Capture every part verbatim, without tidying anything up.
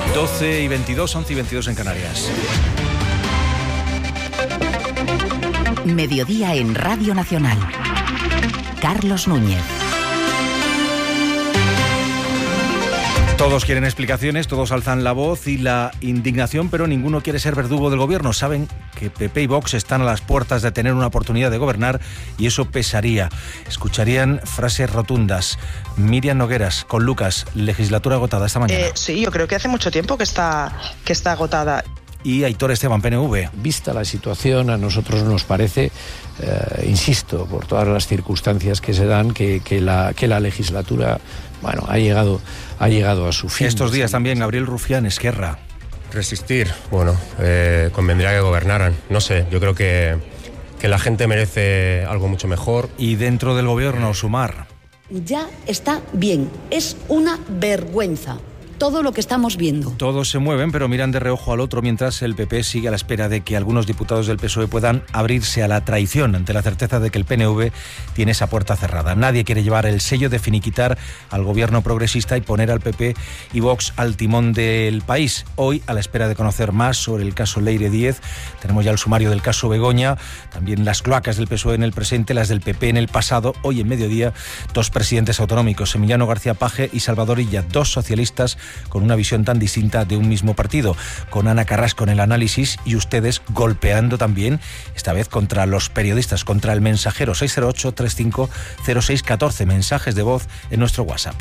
doce y veintidós, once y veintidós en Canarias. Mediodía en Radio Nacional. Carlos Núñez. Todos quieren explicaciones, todos alzan la voz y la indignación, pero ninguno quiere ser verdugo del gobierno. Saben que P P y Vox están a las puertas de tener una oportunidad de gobernar y eso pesaría. Escucharían frases rotundas. Miriam Nogueras, con Lucas, legislatura agotada esta mañana. Eh, sí, yo creo que hace mucho tiempo que está, que está agotada. Y Aitor Esteban, P N V. Vista la situación, a nosotros nos parece, eh, insisto, por todas las circunstancias que se dan, que, que, la, que la legislatura, bueno, ha llegado, ha llegado a su fin. Estos días también, Gabriel Rufián, Esquerra. Resistir, bueno, eh, convendría que gobernaran. No sé, yo creo que, que la gente merece algo mucho mejor. Y dentro del gobierno, Sumar. Ya está bien, es una vergüenza todo lo que estamos viendo. Todos se mueven, pero miran de reojo al otro, mientras el P P sigue a la espera de que algunos diputados del P S O E puedan abrirse a la traición ante la certeza de que el P N V tiene esa puerta cerrada. Nadie quiere llevar el sello de finiquitar al gobierno progresista y poner al P P y Vox al timón del país. Hoy, a la espera de conocer más sobre el caso Leire Díez, tenemos ya el sumario del caso Begoña, también las cloacas del P S O E en el presente, las del P P en el pasado. Hoy, en mediodía, dos presidentes autonómicos, Emiliano García Paje y Salvador Illa, dos socialistas con una visión tan distinta de un mismo partido, con Ana Carrasco en el análisis y ustedes golpeando también, esta vez contra los periodistas, contra el mensajero. Seis cero ocho, treinta y cinco, cero seis catorce, mensajes de voz en nuestro WhatsApp.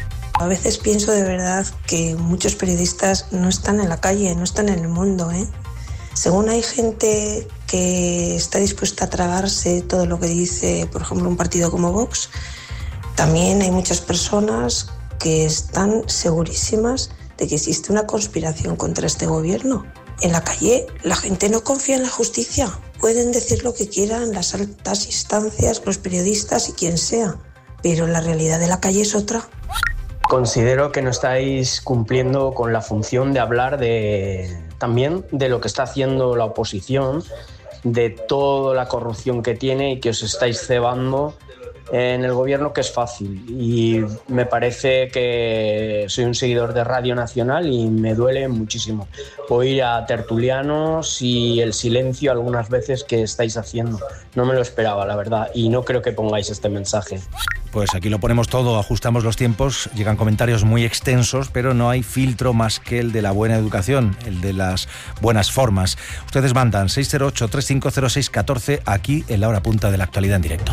A veces pienso de verdad que muchos periodistas no están en la calle, no están en el mundo, ¿eh? Según hay gente que está dispuesta a tragarse todo lo que dice, por ejemplo, un partido como Vox, también hay muchas personas que están segurísimas de que existe una conspiración contra este gobierno. En la calle la gente no confía en la justicia. Pueden decir lo que quieran las altas instancias, los periodistas y quien sea, pero la realidad de la calle es otra. Considero que no estáis cumpliendo con la función de hablar de, también de lo que está haciendo la oposición, de toda la corrupción que tiene y que os estáis cebando en el gobierno, que es fácil. Y me parece que soy un seguidor de Radio Nacional y me duele muchísimo oír a tertulianos y el silencio algunas veces que estáis haciendo. No me lo esperaba, la verdad, y no creo que pongáis este mensaje. Pues aquí lo ponemos todo, ajustamos los tiempos, llegan comentarios muy extensos, pero no hay filtro más que el de la buena educación, el de las buenas formas. Ustedes mandan seis cero ocho, treinta y cinco, cero seis catorce aquí en la hora punta de la actualidad en directo.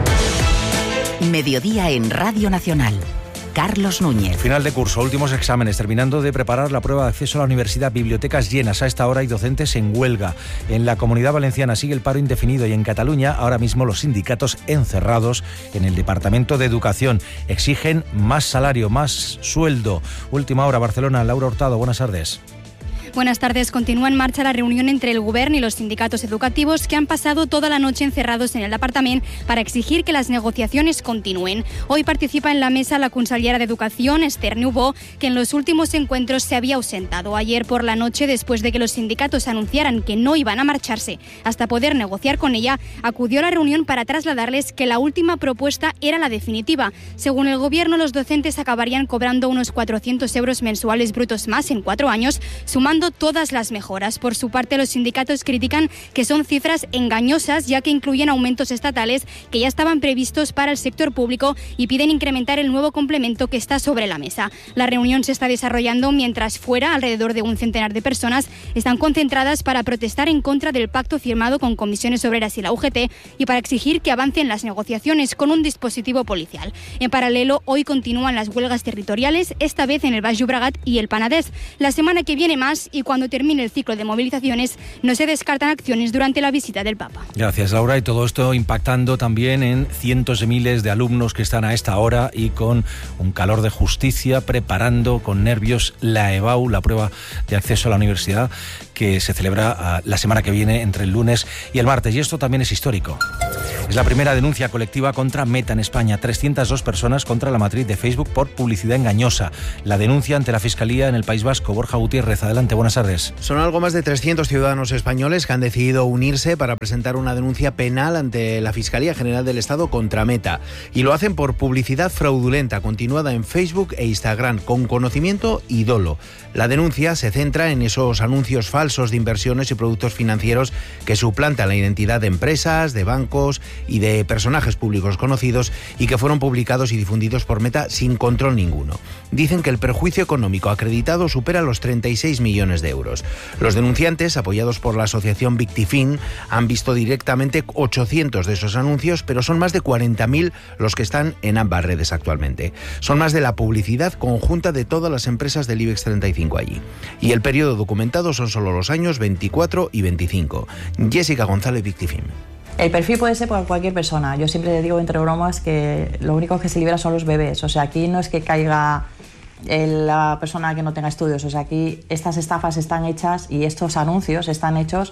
Mediodía en Radio Nacional. Carlos Núñez. Final de curso, últimos exámenes, terminando de preparar la prueba de acceso a la universidad, bibliotecas llenas. A esta hora hay docentes en huelga. En la Comunidad Valenciana sigue el paro indefinido y en Cataluña ahora mismo los sindicatos encerrados en el Departamento de Educación. Exigen más salario, más sueldo. Última hora, Barcelona. Laura Hurtado, buenas tardes. Buenas tardes. Continúa en marcha la reunión entre el Govern y los sindicatos educativos que han pasado toda la noche encerrados en el Departament para exigir que las negociaciones continúen. Hoy participa en la mesa la consellera de Educación, Esther Niubó, que en los últimos encuentros se había ausentado. Ayer por la noche, después de que los sindicatos anunciaran que no iban a marcharse hasta poder negociar con ella, acudió a la reunión para trasladarles que la última propuesta era la definitiva. Según el Gobierno, los docentes acabarían cobrando unos cuatrocientos euros mensuales brutos más en cuatro años, sumando todas las mejoras. Por su parte, los sindicatos critican que son cifras engañosas, ya que incluyen aumentos estatales que ya estaban previstos para el sector público y piden incrementar el nuevo complemento que está sobre la mesa. La reunión se está desarrollando mientras fuera alrededor de un centenar de personas están concentradas para protestar en contra del pacto firmado con Comisiones Obreras y la U G T y para exigir que avancen las negociaciones con un dispositivo policial. En paralelo, hoy continúan las huelgas territoriales, esta vez en el Baix Llobregat y el Penedès. La semana que viene más, y cuando termine el ciclo de movilizaciones no se descartan acciones durante la visita del Papa. Gracias, Laura. Y todo esto impactando también en cientos de miles de alumnos que están a esta hora y con un calor de justicia preparando con nervios la E B A U, la prueba de acceso a la universidad, que se celebra la semana que viene entre el lunes y el martes. Y esto también es histórico. Es la primera denuncia colectiva contra Meta en España. trescientas dos personas contra la matriz de Facebook por publicidad engañosa. La denuncia ante la Fiscalía en el País Vasco. Borja Gutiérrez, adelante, buenas tardes. Son algo más de trescientos ciudadanos españoles que han decidido unirse para presentar una denuncia penal ante la Fiscalía General del Estado contra Meta. Y lo hacen por publicidad fraudulenta continuada en Facebook e Instagram, con conocimiento y dolo. La denuncia se centra en esos anuncios falsos de inversiones y productos financieros que suplantan la identidad de empresas, de bancos y de personajes públicos conocidos y que fueron publicados y difundidos por Meta sin control ninguno. Dicen que el perjuicio económico acreditado supera los treinta y seis millones de euros. Los denunciantes, apoyados por la asociación Victifin, han visto directamente ochocientos de esos anuncios, pero son más de cuarenta mil los que están en ambas redes actualmente. Son más de la publicidad conjunta de todas las empresas del IBEX treinta y cinco allí. Y el periodo documentado son solo los años veinticuatro y veinticinco. Jessica González, Victifin. El perfil puede ser por cualquier persona. Yo siempre le digo entre bromas que lo único que se libera son los bebés. O sea, aquí no es que caiga la persona que no tenga estudios. O sea, aquí estas estafas están hechas y estos anuncios están hechos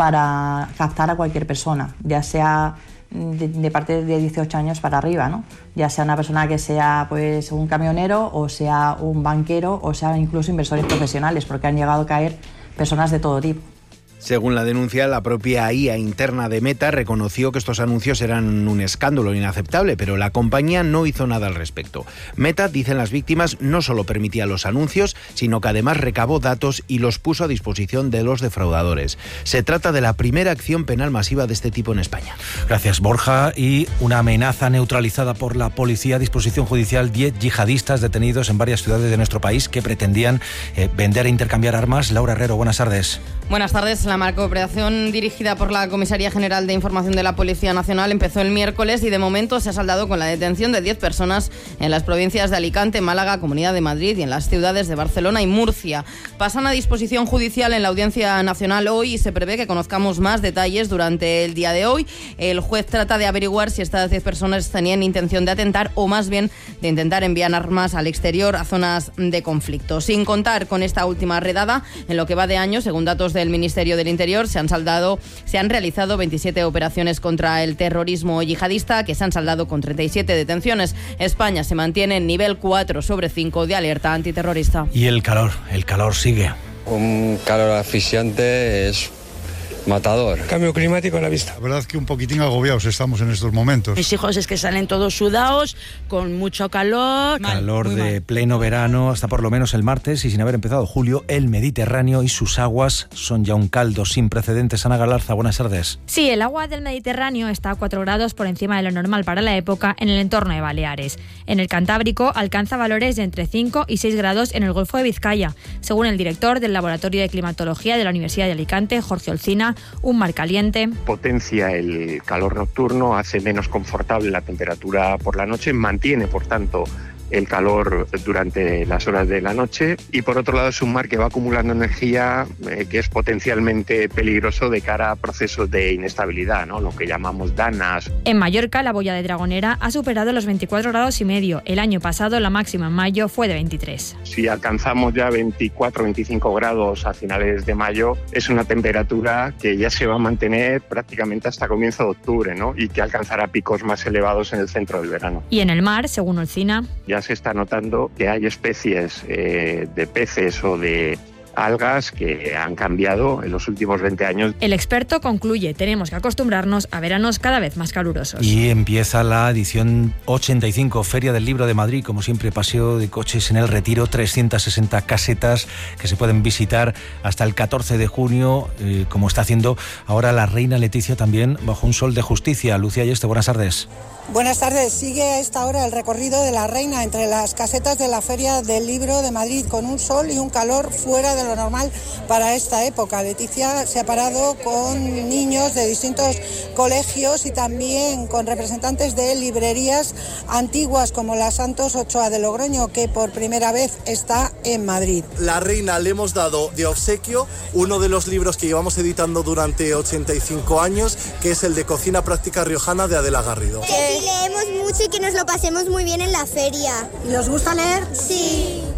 para captar a cualquier persona, ya sea de, de parte de dieciocho años para arriba, ¿no? Ya sea una persona que sea pues un camionero o sea un banquero o sea incluso inversores profesionales, porque han llegado a caer personas de todo tipo. Según la denuncia, la propia I A interna de Meta reconoció que estos anuncios eran un escándalo inaceptable, pero la compañía no hizo nada al respecto. Meta, dicen las víctimas, no solo permitía los anuncios, sino que además recabó datos y los puso a disposición de los defraudadores. Se trata de la primera acción penal masiva de este tipo en España. Gracias, Borja. Y una amenaza neutralizada por la policía. A disposición judicial, diez yihadistas detenidos en varias ciudades de nuestro país que pretendían eh, vender e intercambiar armas. Laura Herrero, buenas tardes. Buenas tardes. La macrooperación dirigida por la Comisaría General de Información de la Policía Nacional empezó el miércoles y de momento se ha saldado con la detención de diez personas en las provincias de Alicante, Málaga, Comunidad de Madrid y en las ciudades de Barcelona y Murcia. Pasan a disposición judicial en la Audiencia Nacional hoy y se prevé que conozcamos más detalles durante el día de hoy. El juez trata de averiguar si estas diez personas tenían intención de atentar o más bien de intentar enviar armas al exterior a zonas de conflicto. Sin contar con esta última redada, en lo que va de año, según datos del Ministerio del Interior, se han saldado, se han realizado veintisiete operaciones contra el terrorismo yihadista que se han saldado con treinta y siete detenciones. España se mantiene en nivel cuatro sobre cinco de alerta antiterrorista. Y el calor, el calor sigue. Un calor asfixiante es matador. Cambio climático a la vista. La verdad que un poquitín agobiados estamos en estos momentos. Mis hijos es que salen todos sudados, con mucho calor. Calor mal, de mal. pleno verano, hasta por lo menos el martes, y sin haber empezado julio, el Mediterráneo y sus aguas son ya un caldo sin precedentes. Ana Galarza, buenas tardes. Sí, el agua del Mediterráneo está a cuatro grados por encima de lo normal para la época en el entorno de Baleares. En el Cantábrico alcanza valores de entre cinco y seis grados en el Golfo de Vizcaya. Según el director del Laboratorio de Climatología de la Universidad de Alicante, Jorge Olcina, un mar caliente potencia el calor nocturno, hace menos confortable la temperatura por la noche, mantiene, por tanto, el calor durante las horas de la noche y por otro lado es un mar que va acumulando energía eh, que es potencialmente peligroso de cara a procesos de inestabilidad, ¿no? Lo que llamamos danas. En Mallorca, la boya de Dragonera ha superado los veinticuatro grados y medio. El año pasado la máxima en mayo fue de veintitrés. Si alcanzamos ya veinticuatro, veinticinco grados a finales de mayo, es una temperatura que ya se va a mantener prácticamente hasta comienzo de octubre, ¿no? Y que alcanzará picos más elevados en el centro del verano. Y en el mar, según Olcina, ya se está notando que hay especies eh, de peces o de algas que han cambiado en los últimos veinte años. El experto concluye, tenemos que acostumbrarnos a veranos cada vez más calurosos. Y empieza la edición ochenta y cinco, Feria del Libro de Madrid, como siempre, paseo de coches en el Retiro, trescientas sesenta casetas que se pueden visitar hasta el catorce de junio, eh, como está haciendo ahora la reina Leticia también, bajo un sol de justicia. Lucía Yeste, buenas tardes. Buenas tardes. Sigue a esta hora el recorrido de la reina entre las casetas de la Feria del Libro de Madrid, con un sol y un calor fuera de lo normal para esta época. Leticia se ha parado con niños de distintos colegios y también con representantes de librerías antiguas como la Santos Ochoa de Logroño, que por primera vez está en Madrid. La reina le hemos dado de obsequio uno de los libros que llevamos editando durante ochenta y cinco años, que es el de Cocina Práctica Riojana de Adela Garrido. Que sí leemos mucho y que nos lo pasemos muy bien en la feria. ¿Y os gusta leer? Sí.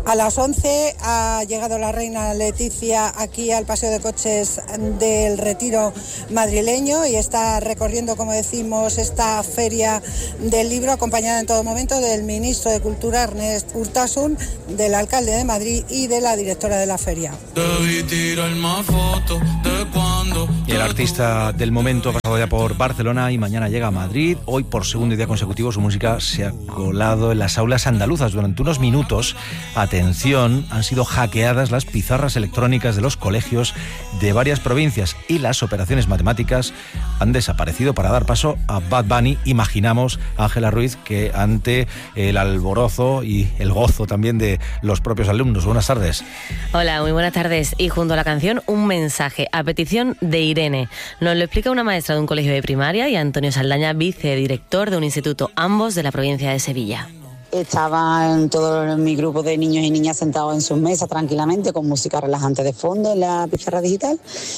A las once ha llegado la reina Leticia aquí al Paseo de Coches del Retiro madrileño y está recorriendo, como decimos, esta feria del libro, acompañada en todo momento del ministro de Cultura, Ernest Urtasun, del alcalde de Madrid y de la directora de la feria. Y el artista del momento ha pasado ya por Barcelona y mañana llega a Madrid. Hoy, por segundo día consecutivo, su música se ha colado en las aulas andaluzas. Durante unos minutos, atención, han sido hackeadas las pizarras electrónicas de los colegios de varias provincias y las operaciones matemáticas han desaparecido para dar paso a Bad Bunny. Imaginamos, Ángela Ruiz, que ante el alborozo y el gozo también de los propios alumnos. Buenas tardes. Hola, muy buenas tardes. Y junto a la canción, un mensaje a petición de Irene. Nos lo explica una maestra de un colegio de primaria y Antonio Saldaña, vicedirector de un instituto, ambos de la provincia de Sevilla. Estaban todo mi grupo de niños y niñas sentados en sus mesas tranquilamente con música relajante de fondo en la pizarra digital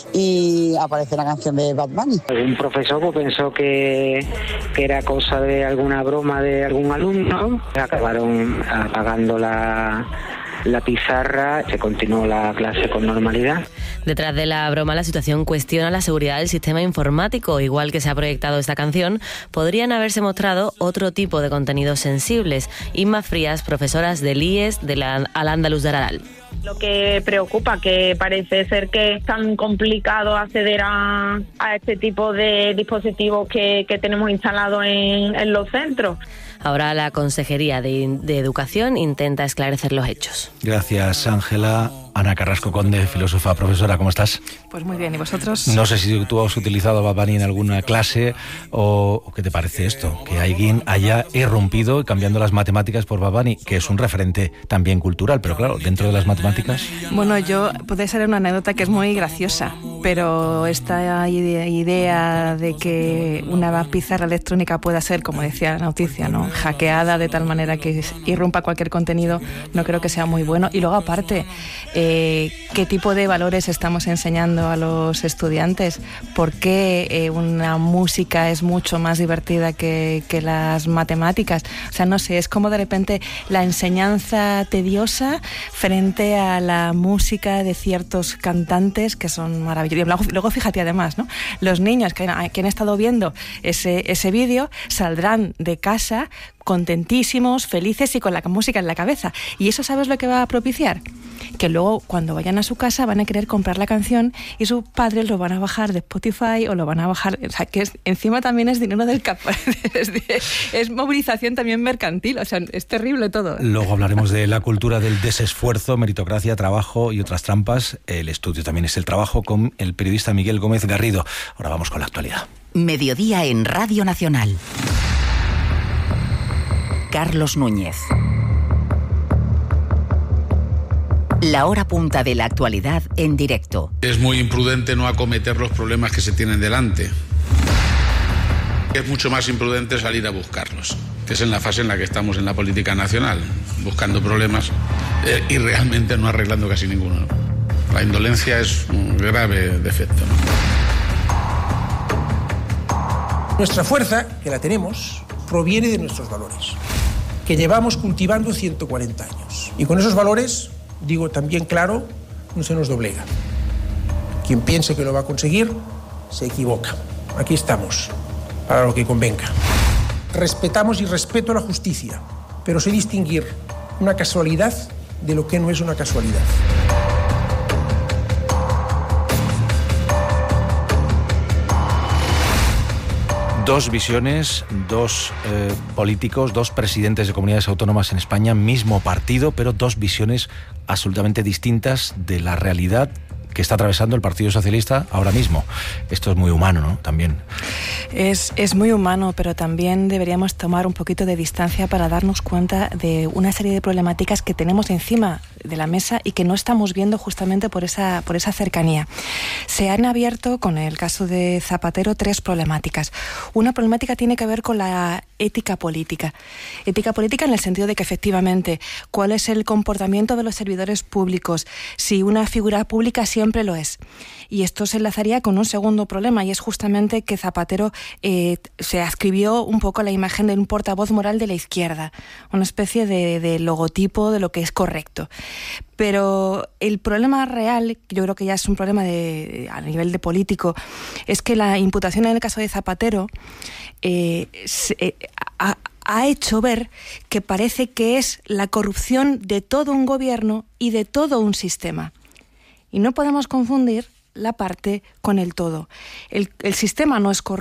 y aparece la canción de Bad Bunny. Un profesor pues, pensó que, que era cosa de alguna broma de algún alumno. Acabaron apagando la, la pizarra, se continuó la clase con normalidad. Detrás de la broma, la situación cuestiona la seguridad del sistema informático. Igual que se ha proyectado esta canción, podrían haberse mostrado otro tipo de contenidos sensibles. Inma Frías, profesoras del I E S de la Al-Ándalus de Araral. Lo que preocupa, que parece ser que es tan complicado acceder a, a este tipo de dispositivos que, que tenemos instalados en, en los centros. Ahora la Consejería de, de Educación intenta esclarecer los hechos. Gracias, Ángela. Ana Carrasco Conde, filósofa, profesora, ¿cómo estás? Pues muy bien, ¿y vosotros? No sé si tú has utilizado Bad Bunny en alguna clase o, o qué te parece esto, que alguien haya irrumpido cambiando las matemáticas por Bad Bunny, que es un referente también cultural, pero claro, dentro de las matemáticas... Bueno, yo, puede ser una anécdota que es muy graciosa, pero esta idea, idea de que una pizarra electrónica pueda ser, como decía la noticia, ¿no?, hackeada de tal manera que irrumpa cualquier contenido, no creo que sea muy bueno. Y luego, aparte... Eh, ¿qué tipo de valores estamos enseñando a los estudiantes? ¿Por qué eh, una música es mucho más divertida que, que las matemáticas? O sea, no sé, es como de repente la enseñanza tediosa frente a la música de ciertos cantantes que son maravillosos. Luego, luego fíjate además, ¿no?, los niños que, que han estado viendo ese, ese vídeo saldrán de casa contentísimos, felices y con la música en la cabeza. ¿Y eso sabes lo que va a propiciar? Que luego cuando vayan a su casa van a querer comprar la canción y sus padres lo van a bajar de Spotify o lo van a bajar, o sea, que es, encima también es dinero del cap, es, de, es movilización también mercantil, o sea, es terrible todo. Luego hablaremos de la cultura del desesfuerzo, meritocracia, trabajo y otras trampas. El estudio también es el trabajo con el periodista Miguel Gómez Garrido. Ahora vamos con la actualidad. Mediodía en Radio Nacional. Carlos Núñez. La hora punta de la actualidad en directo. Es muy imprudente no acometer los problemas que se tienen delante. Es mucho más imprudente salir a buscarlos, que es en la fase en la que estamos en la política nacional, buscando problemas eh, y realmente no arreglando casi ninguno. La indolencia es un grave defecto, ¿no? Nuestra fuerza, que la tenemos, proviene de nuestros valores, que llevamos cultivando ciento cuarenta años. Y con esos valores, digo también claro, no se nos doblega. Quien piense que lo va a conseguir, se equivoca. Aquí estamos, para lo que convenga. Respetamos y respeto la justicia, pero sé distinguir una casualidad de lo que no es una casualidad. Dos visiones, dos eh, políticos, dos presidentes de comunidades autónomas en España, mismo partido, pero dos visiones absolutamente distintas de la realidad que está atravesando el Partido Socialista ahora mismo. Esto es muy humano, ¿no? También. Es, es muy humano, pero también deberíamos tomar un poquito de distancia para darnos cuenta de una serie de problemáticas que tenemos encima de la mesa y que no estamos viendo justamente por esa, por esa cercanía. Se han abierto, con el caso de Zapatero, tres problemáticas. Una problemática tiene que ver con la ética política. Ética política en el sentido de que efectivamente, ¿cuál es el comportamiento de los servidores públicos? Si una figura pública siempre siempre lo es. Y esto se enlazaría con un segundo problema, y es justamente que Zapatero eh, se adscribió un poco a la imagen de un portavoz moral de la izquierda, una especie de, de logotipo de lo que es correcto. Pero el problema real, yo creo que ya es un problema de, a nivel de político, es que la imputación en el caso de Zapatero eh, se, eh, ha, ha hecho ver que parece que es la corrupción de todo un gobierno y de todo un sistema. Y no podemos confundir la parte con el todo. El, el sistema no es corrupto.